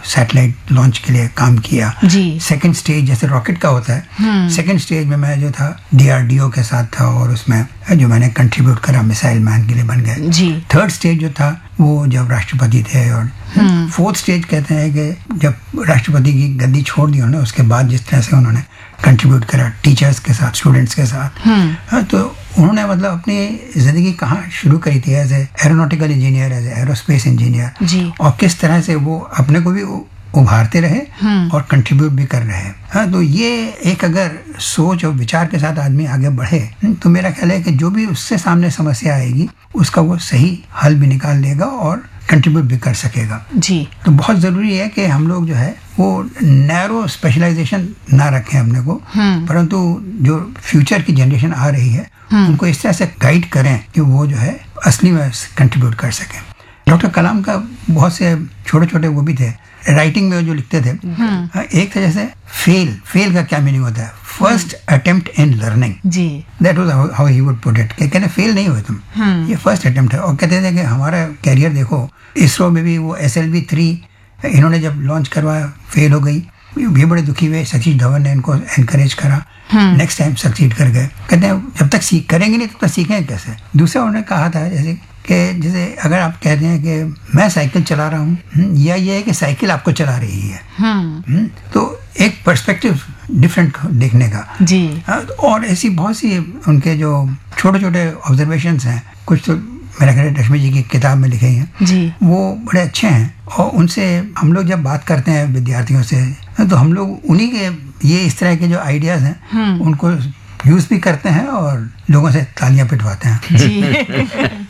Satellite launch के लिए काम किया। सेकंड स्टेज जैसे रॉकेट का होता है, सेकंड स्टेज में मैं जो था DRDO के साथ था और उसमें जो मैंने कंट्रीब्यूट करा मिसाइल मैन के लिए बन गए। थर्ड स्टेज जो था वो जब राष्ट्रपति थे, और फोर्थ स्टेज कहते हैं कि जब राष्ट्रपति की गद्दी छोड़ दी उन्होंने, उसके बाद जिस तरह से उन्होंने कंट्रीब्यूट करा टीचर्स के साथ, स्टूडेंट्स के साथ, तो उन्होंने मतलब अपनी जिंदगी कहाँ शुरू करी थी as a aeronautical engineer, as a aerospace engineer, और किस तरह से वो अपने को भी उभारते रहे और कंट्रीब्यूट भी कर रहे हैं। तो ये एक अगर सोच और विचार के साथ आदमी आगे बढ़े तो मेरा ख्याल है कि जो भी उससे सामने समस्या आएगी उसका वो सही हल भी निकाल लेगा और कंट्रीब्यूट भी कर सकेगा। तो बहुत ज़रूरी है कि हम लोग जो है वो नैरो स्पेशलाइजेशन ना रखें अपने को, परंतु जो फ्यूचर की जनरेशन आ रही है उनको इस तरह से गाइड करें कि वो जो है असली में कंट्रीब्यूट कर सकें। डॉक्टर कलाम का बहुत से छोटे छोटे वो भी थे, राइटिंग में जो लिखते थे, एक था जैसे फेल का क्या मीनिंग होता है, first attempt in learning, that was how he would put it, कहते फेल नहीं हुए तुम, ये फर्स्ट अटेम्प्ट है। और कहते थे कि हमारा कैरियर देखो, इसरो में भी वो SLV-3 इन्होंने जब लॉन्च करवाया फेल हो गई, ये बड़े दुखी हुए, सतीश धवन ने इनको एनकरेज करा, नेक्स्ट टाइम सक्सीड कर गए। कहते हैं जब तक करेंगे नहीं तब तक सीखेंगे कैसे। दूसरा उन्होंने कहा था जैसे अगर आप कहते हैं कि मैं साइकिल चला रहा हूँ या ये है कि साइकिल आपको चला रही है, तो एक पर्सपेक्टिव डिफरेंट देखने का। और ऐसी बहुत सी उनके जो छोटे छोटे ऑब्जर्वेशंस हैं, कुछ तो मेरा ख्याल रश्मि जी की किताब में लिखे हैं, वो बड़े अच्छे हैं। और उनसे हम लोग जब बात करते हैं विद्यार्थियों से तो हम लोग उन्हीं के ये इस तरह के जो आइडियाज हैं उनको यूज भी करते हैं और लोगों से तालियां पिटवाते हैं।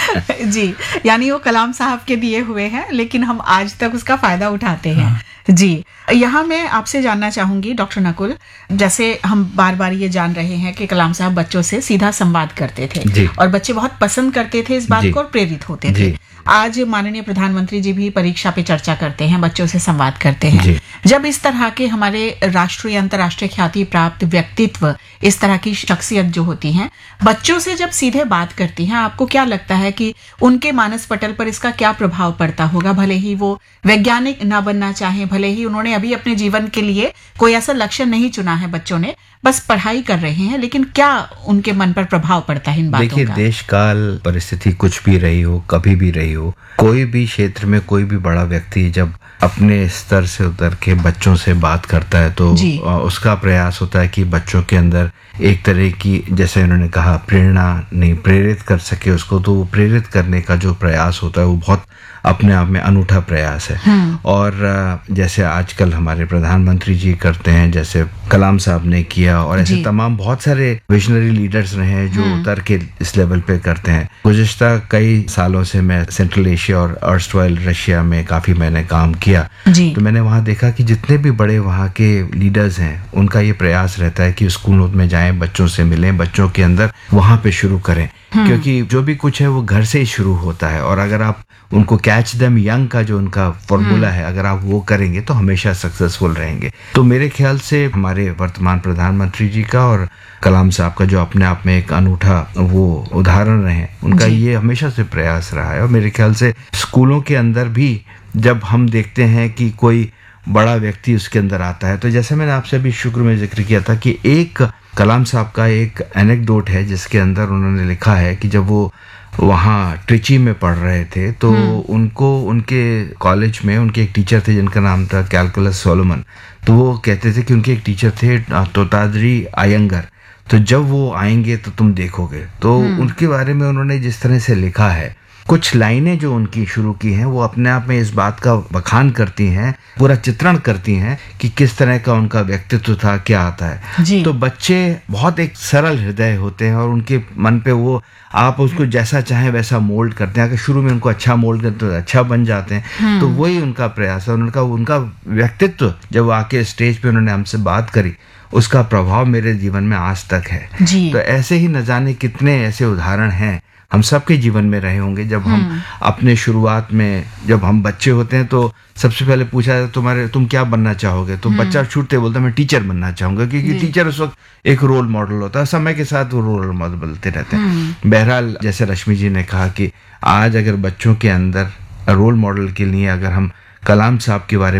जी, यानी वो कलाम साहब के दिए हुए हैं लेकिन हम आज तक उसका फायदा उठाते हैं। जी, यहाँ मैं आपसे जानना चाहूंगी डॉक्टर नकुल, जैसे हम बार बार ये जान रहे हैं कि कलाम साहब बच्चों से सीधा संवाद करते थे और बच्चे बहुत पसंद करते थे इस बात को और प्रेरित होते थे। आज माननीय प्रधानमंत्री जी भी परीक्षा पे चर्चा करते हैं, बच्चों से संवाद करते हैं। जब इस तरह के हमारे राष्ट्रीय अंतर्राष्ट्रीय ख्याति प्राप्त व्यक्तित्व, इस तरह की शख्सियत जो होती हैं, बच्चों से जब सीधे बात करती हैं, आपको क्या लगता है कि उनके मानस पटल पर इसका क्या प्रभाव पड़ता होगा? भले ही वो वैज्ञानिक ना बनना चाहें, भले ही उन्होंने अभी अपने जीवन के लिए कोई ऐसा लक्ष्य नहीं चुना है, बच्चों ने बस पढ़ाई कर रहे हैं, लेकिन क्या उनके मन पर प्रभाव पड़ता है इन बातों का? देखिए, देश काल परिस्थिति कुछ भी रही हो, कभी भी रही हो, कोई भी क्षेत्र में कोई भी बड़ा व्यक्ति जब अपने स्तर से उतर के बच्चों से बात करता है तो उसका प्रयास होता है कि बच्चों के अंदर एक तरह की, जैसे उन्होंने कहा, प्रेरणा नहीं, प्रेरित कर सके उसको। तो वो प्रेरित करने का जो प्रयास होता है वो बहुत अपने आप में अनूठा प्रयास है। और जैसे आजकल हमारे प्रधानमंत्री जी करते हैं, जैसे कलाम साहब ने किया, और ऐसे तमाम बहुत सारे विजनरी लीडर्स रहे हैं जो उतर के इस लेवल पे करते हैं। गुज़िश्ता कई सालों से मैं सेंट्रल एशिया और अर्स्टवाइल रशिया में काफी मैंने काम किया, तो मैंने वहाँ देखा कि जितने भी बड़े वहाँ के लीडर्स हैं उनका ये प्रयास रहता है कि स्कूलों में जाएं, बच्चों से मिलें, बच्चों के अंदर वहाँ पे शुरू करें, क्योंकि जो भी कुछ है वो घर से ही शुरू होता है। और अगर आप उनको कैच देम यंग का जो उनका फॉर्मूला है, अगर आप वो करेंगे तो हमेशा सक्सेसफुल रहेंगे। तो मेरे ख्याल से हमारे वर्तमान प्रधानमंत्री जी का और कलाम साहब का जो अपने आप में एक अनूठा वो उदाहरण रहे, उनका ये हमेशा से प्रयास रहा है। और मेरे ख्याल से स्कूलों के अंदर भी जब हम देखते हैं कि कोई बड़ा व्यक्ति उसके अंदर आता है, तो जैसे मैंने आपसे अभी शुरू में जिक्र किया था कि एक कलाम साहब का एक एनेक्डोट है जिसके अंदर उन्होंने लिखा है कि जब वो वहाँ ट्रिची में पढ़ रहे थे तो उनको उनके कॉलेज में उनके एक टीचर थे जिनका नाम था कैलकुलस सोलोमन। तो वो कहते थे कि उनके एक टीचर थे तोताद्री अयंगर, तो जब वो आएंगे तो तुम देखोगे। तो उनके बारे में उन्होंने जिस तरह से लिखा है, कुछ लाइनें जो उनकी शुरू की हैं वो अपने आप में इस बात का बखान करती हैं, पूरा चित्रण करती हैं कि किस तरह का उनका व्यक्तित्व था, क्या आता है। तो बच्चे बहुत एक सरल हृदय होते हैं और उनके मन पे वो आप उसको जैसा चाहें वैसा मोल्ड करते हैं। अगर शुरू में उनको अच्छा मोल्ड करते तो अच्छा बन जाते हैं। तो वही उनका प्रयास है। उनका व्यक्तित्व जब आके स्टेज पे उन्होंने हमसे बात करी, उसका प्रभाव मेरे जीवन में आज तक है। तो ऐसे ही न जाने कितने ऐसे उदाहरण हैं हम सबके जीवन में रहे होंगे। जब हम अपने शुरुआत में जब हम बच्चे होते हैं तो सबसे पहले पूछा जाता तुम क्या बनना चाहोगे, तो बच्चा छूटते बोलता मैं टीचर बनना चाहूंगा, क्योंकि टीचर उस वक्त एक रोल मॉडल होता है। समय के साथ वो रोल मॉडल बदलते रहते हैं। बहरहाल, जैसे रश्मि जी ने कहा कि आज अगर बच्चों के अंदर रोल मॉडल के लिए अगर हम कलाम साहब के बारे